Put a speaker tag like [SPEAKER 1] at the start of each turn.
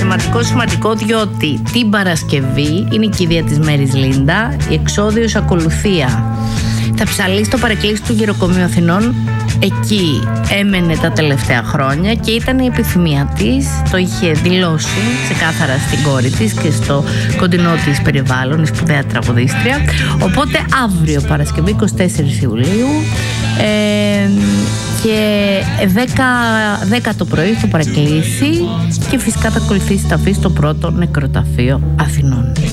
[SPEAKER 1] θεματικό σημαντικό διότι την Παρασκευή είναι η κηδεία της Μέρης Λίντα, η εξόδιος ακολουθία. Θα ψαλεί στο παρεκκλήσι του Γεροκομείου Αθηνών. Εκεί έμενε τα τελευταία χρόνια και ήταν η επιθυμία της. Το είχε δηλώσει ξεκάθαρα στην κόρη της και στο κοντινό της περιβάλλον, η σπουδαία τραγουδίστρια. Οπότε αύριο Παρασκευή 24 Ιουλίου και 10 το πρωί θα παρεκκλήσει και φυσικά θα ακολουθήσει ταφή στο πρώτο νεκροταφείο Αθηνών.